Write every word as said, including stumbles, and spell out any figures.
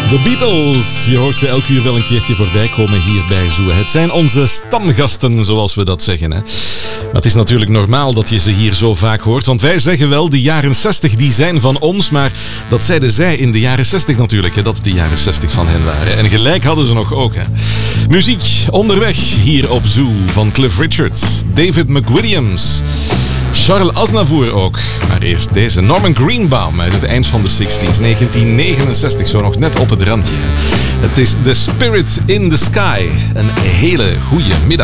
De Beatles, je hoort ze elk uur wel een keertje voorbij komen hier bij Zoe. Het zijn onze stamgasten, zoals we dat zeggen. Hè? Maar het is natuurlijk normaal dat je ze hier zo vaak hoort, want wij zeggen wel, de jaren zestig die zijn van ons, maar dat zeiden zij in de jaren zestig natuurlijk, hè, dat de jaren zestig van hen waren. En gelijk hadden ze nog ook. Hè? Muziek onderweg hier op Zoo van Cliff Richard, David McWilliams, Charles Aznavour ook. Maar eerst deze Norman Greenbaum uit het eind van de zestig's, negentien negenenzestig, zo nog net op het randje. Het is The Spirit in the Sky. Een hele goede middag.